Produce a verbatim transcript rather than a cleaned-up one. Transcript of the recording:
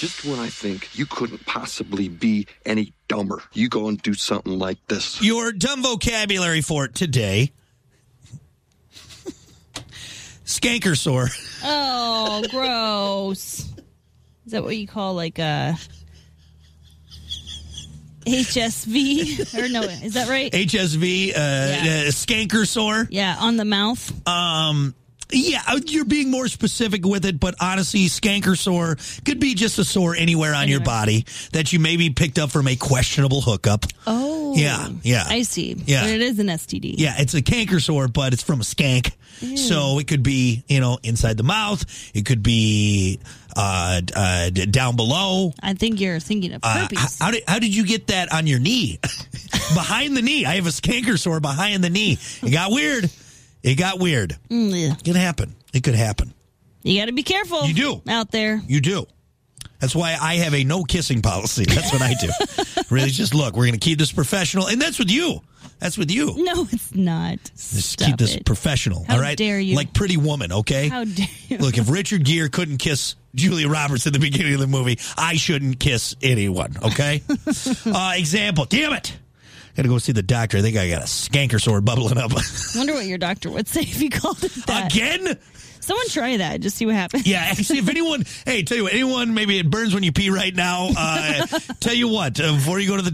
Just when I think you couldn't possibly be any dumber, you go and do something like this. Your dumb vocabulary for today. Skanker sore. Oh, gross. Is that what you call like a H S V? Or no, is that right? H S V, uh, Yeah. uh, skanker sore. Yeah, on the mouth. Um, yeah, you're being more specific with it, but honestly, skanker sore could be just a sore anywhere on Anywhere. your body that you maybe picked up from a questionable hookup. Oh. Yeah, yeah. I see. Yeah. But it is an S T D. Yeah, it's a canker sore, but it's from a skank. So it could be, you know, inside the mouth. It could be uh, uh, d- down below. I think you're thinking of Uh, herpes. h- how did how did you get that on your knee? Behind the knee. I have a skanker sore behind the knee. It got weird. It got weird. Mm, yeah. It could happen. It could happen. You got to be careful. You do. Out there. You do. That's why I have a no kissing policy. That's what I do. Really, just look. We're going to keep this professional, and that's with you. That's with you. No, it's not. Just Stop keep this it. professional. How all right. dare you. Like Pretty Woman. Okay. How dare you. Look, if Richard Gere couldn't kiss Julia Roberts in the beginning of the movie, I shouldn't kiss anyone. Okay. uh, example. Damn it. Got to go see the doctor. I think I got a skanker sore bubbling up. Wonder what your doctor would say if you called it that. Again? Someone try that. Just see what happens. Yeah, actually, if anyone, hey, tell you what, anyone, maybe it burns when you pee right now. Uh, tell you what, uh, before you go to the